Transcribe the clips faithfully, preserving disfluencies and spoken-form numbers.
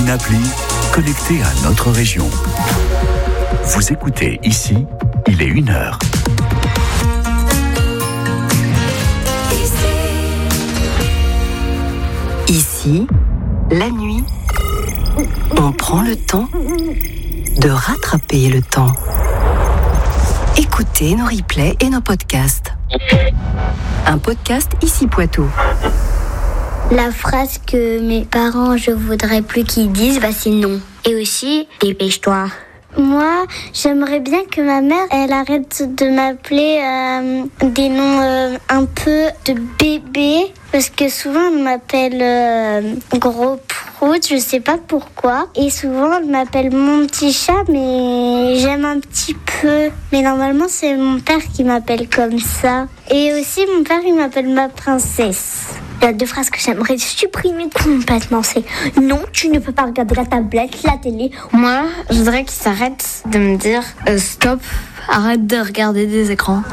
une appli connectée à notre région. Vous écoutez ici, il est une heure. Ici, la nuit, on prend le temps de rattraper le temps. Écoutez nos replays et nos podcasts. Un podcast Ici Poitou. La phrase que mes parents, je voudrais plus qu'ils disent, bah c'est non. Et aussi, dépêche-toi. Moi, j'aimerais bien que ma mère, elle arrête de m'appeler euh, des noms euh, un peu de bébé. Parce que souvent, elle m'appelle euh, gros prout, je sais pas pourquoi. Et souvent, elle m'appelle mon petit chat, mais j'aime un petit peu. Mais normalement, c'est mon père qui m'appelle comme ça. Et aussi, mon père, il m'appelle ma princesse. Il y a deux phrases que j'aimerais supprimer complètement. C'est non, tu ne peux pas regarder la tablette, la télé. Moi, je voudrais qu'il s'arrête de me dire euh, stop, arrête de regarder des écrans.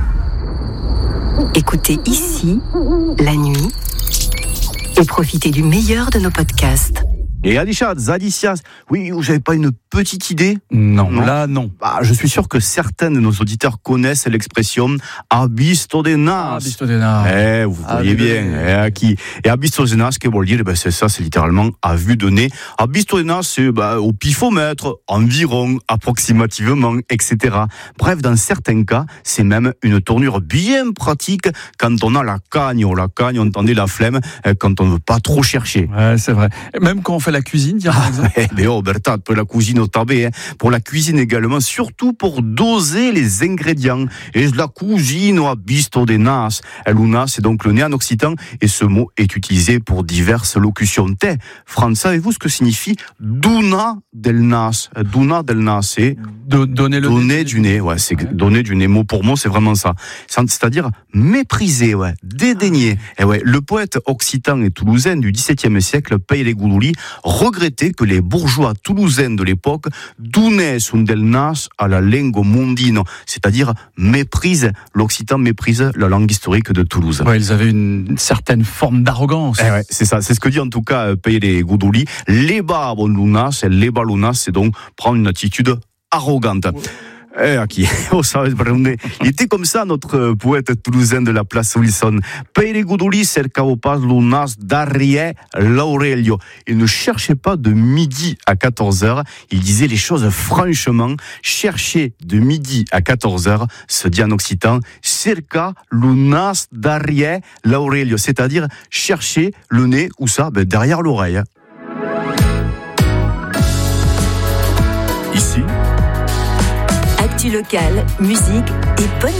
Écoutez ici, la nuit, et profitez du meilleur de nos podcasts. Et Alisha, Alicia, oui, vous n'avez pas une petite idée ? Non, non, là non. Bah, je suis sûr que certains de nos auditeurs connaissent l'expression « abisto de nas ». Abisto de nas. Eh, vous voyez bien. Eh, qui Et abisto de nas, qu'est-ce que veut dire ? Ben, c'est ça, c'est littéralement à vue de nez. Abisto de nas, c'est bah, au pifomètre, environ, approximativement, et cetera. Bref, dans certains cas, c'est même une tournure bien pratique quand on a la cagne. On la cagne, on entendait la flemme, quand on ne veut pas trop chercher. Ouais, c'est vrai. Même quand on fait la cuisine, tiens, par exemple. Eh bien, oh, Bertha, pour la cuisine au tabé, hein. Pour la cuisine également, surtout pour doser les ingrédients. Et la cuisine au abisto de nas. Luna, c'est donc le nez en occitan, et ce mot est utilisé pour diverses locutions. Te, France, savez-vous ce que signifie duna del nas? Duna del nas, c'est De, donner le donner du nez. Ouais, c'est ouais. Donner du nez. Mot pour mot, c'est vraiment ça. C'est-à-dire mépriser, ouais, dédaigner. Et ouais, le poète occitan et toulousain du dix-septième siècle, Pere Guduli, regrettait que les bourgeois toulousains de l'époque donaient un del nas à la lingua mondino, c'est-à-dire méprise, l'occitan méprise la langue historique de Toulouse. Ouais, ils avaient une certaine forme d'arrogance. Eh ouais, c'est ça, c'est ce que dit en tout cas Pere Guduli. Leba bon lunas, leba lunas, c'est donc prendre une attitude arrogante. Ouais. Eh, qui oh, ça, il était comme ça, notre poète toulousain de la place Wilson. Pere Guduli cercava pas lunas darie l'Aurelio. Il ne cherchait pas de midi à quatorze heures. Il disait les choses franchement. Chercher de midi à quatorze heures, se dit en occitan, cerca lunas darie l'Aurelio. C'est-à-dire chercher le nez, où ça? Ben, derrière l'oreille. Ici, Actu local, musique et bonne